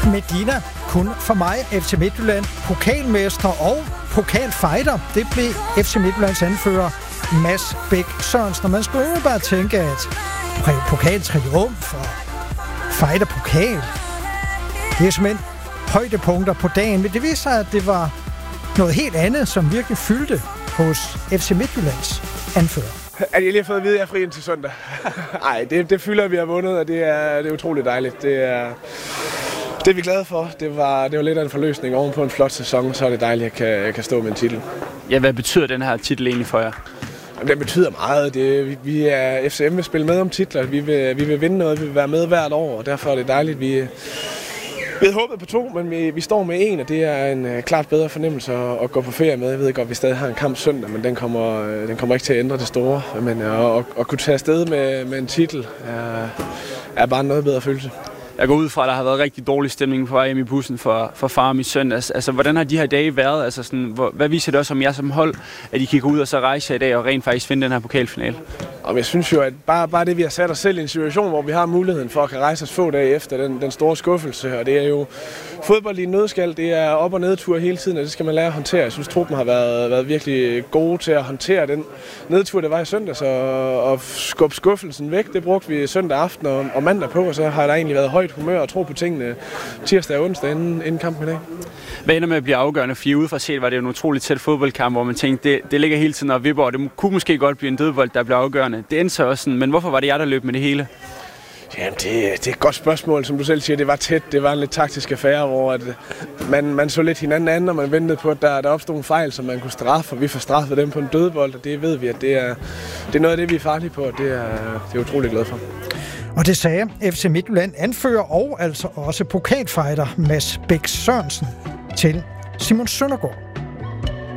Medina. Kun for mig, FC Midtjylland, pokalmester og pokalfighter. Det blev FC Midtjyllands anfører Mads Bæk Sørensen. Og man skulle jo bare tænke, at pokaltriumf og fighterpokal, det er simpelthen højdepunkter på dagen. Men det viser sig, at det var noget helt andet, som virkelig fyldte hos FC Midtjyllands anfører. At jeg lige har fået at vide, at jeg er fri indtil søndag. Nej, det fylder, at vi har vundet, og det er utroligt dejligt. Det er vi glade for. Det var lidt af en forløsning oven på en flot sæson, så er det dejligt, at jeg kan stå med en titel. Ja, hvad betyder den her titel egentlig for jer? Den betyder meget. Vi er FCM vil spille med om titler. Vi vil vinde noget, vi vil være med hvert år, og derfor er det dejligt. Vi havde håbet på 2, men vi står med 1, og det er en klart bedre fornemmelse at gå på ferie med. Jeg ved godt, at vi stadig har en kamp søndag, men den kommer ikke til at ændre det store. Men at kunne tage afsted med en titel er bare en noget bedre følelse. Jeg går ud fra, at der har været rigtig dårlig stemning på vej hjem i bussen for far og min søn. Altså, hvordan har de her dage været? Altså, sådan, hvad viser det også om jer som hold, at I kan gå ud og så rejse i dag og rent faktisk finde den her pokalfinale? Jeg synes jo, at bare det, vi har sat os selv i en situation, hvor vi har muligheden for at kan rejse os få dage efter den store skuffelse. Og det er jo fodbold i en nødskal. Det er op- og nedtur hele tiden, og det skal man lære at håndtere. Jeg synes, truppen har været virkelig gode til at håndtere den nedtur, der var i søndags, og skubbe skuffelsen væk. Det brugte vi søndag aften og mandag på, og så har der egentlig været højt humør og tro på tingene tirsdag og onsdag inden kampen i dag. Hvad ender med at blive afgørende? For udefra set var det jo en utroligt tæt fodboldkamp, hvor man tænkte, det ligger hele tiden og vipper, og det kunne måske godt blive en dødbold, der blev afgørende. Det endte så også sådan, men hvorfor var det jer, der løb med det hele? Jamen, det er et godt spørgsmål, som du selv siger. Det var tæt, det var en lidt taktisk affære, hvor at man så lidt hinanden an, og man ventede på, at der opstod en fejl, som man kunne straffe, og vi får straffet dem på en dødbold, og det ved vi, at det er noget af det, vi er farlige på, og det er utroligt glad for. Og det sagde FC Midtjylland anfører og altså også pokalfighter Mads Bæk Sørensen til Simon Søndergaard.